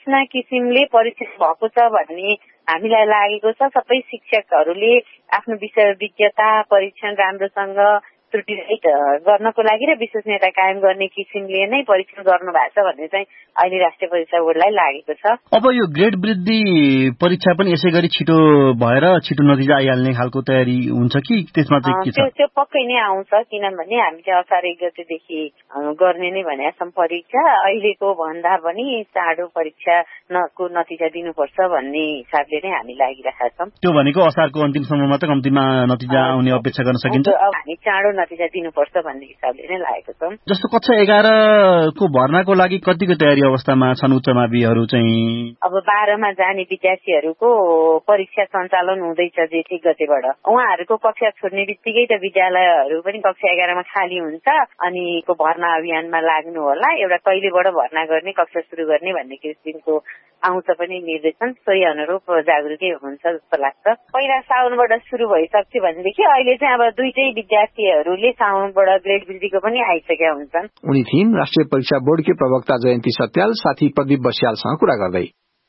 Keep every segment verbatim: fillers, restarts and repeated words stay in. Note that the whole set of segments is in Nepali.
कुनै किसिमले परीक्षण भएको छ भन्ने हामीलाई लागेको छ। सबै शिक्षकहरूले आफ्नो विषय विज्ञता परीक्षण राम्रोसँग त्रुटिरहित गर्नको लागि र विश्वसनीयता कायम गर्ने किसिमले नै परीक्षण गर्नु भएको छ भन्ने चाहिँ अहिले राष्ट्रिय परीक्षा बोर्डलाई लागेको छ। अब यो ग्रेड वृद्धि परीक्षा पनि यसै गरी छिटो भएर छिटो नतिजा आइहाल्ने खालको तयारी हुन्छ कि त्यसमा चाहिँ के छ? त्यो त्यो पक्कै नै आउँछ, किनभने हामी चाहिँ असार एक गतेदेखि गर्ने नै भनेका छौँ परीक्षा। अहिलेको भन्दा पनि चाँडो परीक्षा को नतिजा दिनुपर्छ भन्ने हिसाबले नै हामी लागिरहेका छौँ। त्यो भनेको असारको अन्तिमसम्ममा त कम्तीमा नतिजा आउने अपेक्षा गर्न सकिन्छ। अब हामी चाँडो नतिजा दिनुपर्छ भन्ने हिसाबले नै लागेको छौँ। जस्तो कक्षा एघारको भर्नाको लागि कतिको तयारी अवस्थामा छन् उच्च माविहरू चाहिँ? अब बाह्रमा जाने विद्यार्थीहरूको परीक्षा सञ्चालन हुँदैछ जेठ एक गतेबाट। उहाँहरूको कक्षा छोड्ने बित्तिकै त विद्यालयहरू पनि कक्षा एघारमा खाली हुन्छ अनि भर्ना अभियानमा लाग्नु होला। एउटा कहिलेबाट भर्ना गर्ने कक्षा सुरु गर्ने भन्ने किसिमको आउँछ पनि निर्देशन, सोही अनुरूप जागरुकै हुन्छ जस्तो लाग्छ। पहिला साउनबाट सुरु भइसक्थ्यो भनेदेखि अहिले चाहिँ अब दुईटै विद्यार्थीहरूले साउनबाट ग्रेड वृद्धिको पनि आइसकेका हुन्छन्। उनी थिइन् राष्ट्रिय परीक्षा बोर्डकी प्रवक्ता जयन्ती सत्याल साथी प्रदीप बस्यालसँग कुरा गर्दै।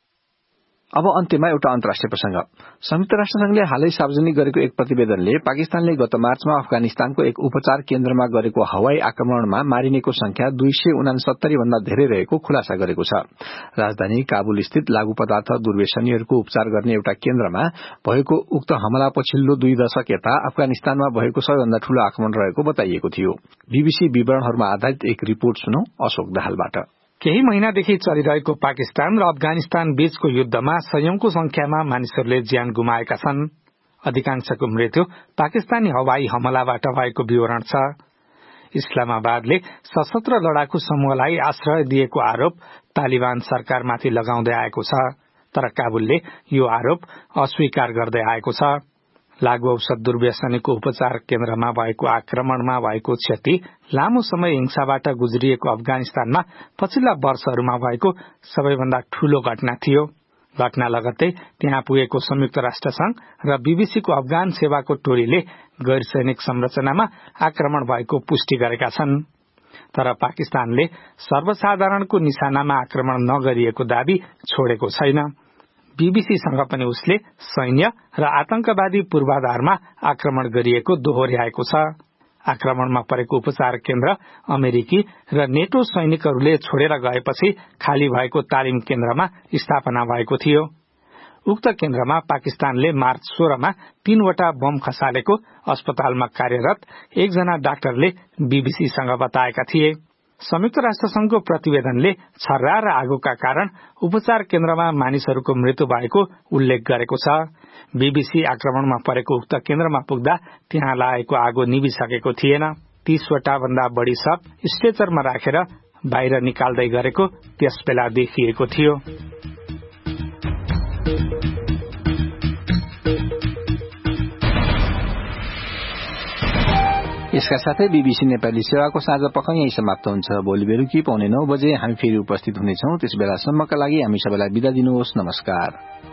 अब अन्त्यमा एउटा अन्तर्राष्ट्रिय प्रसंग। संयुक्त राष्ट्र संघले हालै सार्वजनिक गरेको एक प्रतिवेदनले पाकिस्तानले गत मार्चमा अफगानिस्तानको एक उपचार केन्द्रमा गरेको हवाई आक्रमणमा मारिनेको संख्या दुई सय उनासत्तरी भन्दा धेरै रहेको खुलासा गरेको छ। राजधानी काबुल स्थित लागू पदार्थ दुर्व्यसनीहरूको उपचार गर्ने एउटा केन्द्रमा भएको उक्त हमला पछिल्लो दुई दशक यता अफगानिस्तानमा भएको सबैभन्दा ठूलो आक्रमण रहेको बताइएको थियो। बीबीसी विवरणहरूमा आधारित एक रिपोर्ट सुनौ अशोक दाहालबाट। केही महिनादेखि चलिरहेको पाकिस्तान र अफगानिस्तान बीचको युद्धमा सयौंको संख्यामा मानिसहरूले ज्यान गुमाएका छन्। अधिकांशको मृत्यु पाकिस्तानी हवाई हमलाबाट भएको विवरण छ। इस्लामाबादले सशस्त्र लडाकु समूहलाई आश्रय दिएको आरोप तालिबान सरकारमाथि लगाउँदै आएको छ, तर काबुलले यो आरोप अस्वीकार गर्दै आएको छ। लागू औषध दुर्व्यसनीको उपचार केन्द्रमा भएको आक्रमणमा भएको क्षति लामो समय हिंसाबाट गुज्रिएको अफगानिस्तानमा पछिल्ला वर्षहरूमा भएको सबैभन्दा ठूलो घटना थियो। घटना लगत्तै त्यहाँ पुगेको संयुक्त राष्ट्र संघ र बीबीसीको अफगान सेवाको टोलीले गैर सैनिक संरचनामा आक्रमण भएको पुष्टि गरेका छन्। तर पाकिस्तानले सर्वसाधारणको निशानामा आक्रमण नगरिएको दावी छोडेको छैन। बीबीसीसँग पनि उसले सैन्य र आतंकवादी पूर्वाधारमा आक्रमण गरिएको दोहोर्याएको छ। आक्रमणमा परेको उपचार केन्द्र अमेरिकी र नेटो सैनिकहरूले छोडेर गएपछि खाली भएको तालिम केन्द्रमा स्थापना भएको थियो। उक्त केन्द्रमा पाकिस्तानले मार्च सोह्रमा तीनवटा बम खसालेको अस्पतालमा कार्यरत एकजना डाक्टरले बीबीसीसँग बताएका थिए। संयुक्त राष्ट्र संघको प्रतिवेदनले छर्रा र आगोका कारण उपचार केन्द्रमा मानिसहरूको मृत्यु भएको उल्लेख गरेको छ। बीबीसी आक्रमणमा परेको उक्त केन्द्रमा पुग्दा त्यहाँ लागेको आगो निभिसकेको थिएन। तीसवटा भन्दा बढ़ी शव स्ट्रेचरमा राखेर बाहिर निकाल्दै गरेको त्यसबेला देखिएको थियो। यसका साथै बीबीसी नेपाली सेवाको साँझ पख यही समाप्त हुन्छ। भोलि बेलुकी पौने नौ बजे हामी फेरि उपस्थित हुनेछौं। त्यसबेलासम्मका लागि हामी सबैलाई बिदा दिनुहोस्। नमस्कार।